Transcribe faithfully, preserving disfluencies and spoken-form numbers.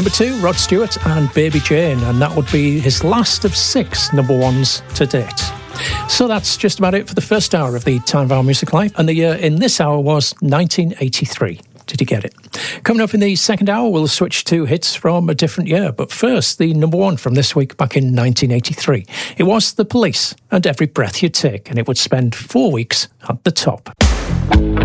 Number two, Rod Stewart and Baby Jane, and that would be his last of six number ones to date. So that's just about it for the first hour of the Time of Our Music Live, and the year in this hour was nineteen eighty-three. Did you get it? Coming up in the second hour, we'll switch to hits from a different year. But first, the number one from this week back in nineteen eighty-three. It was The Police and Every Breath You Take, and it would spend four weeks at the top.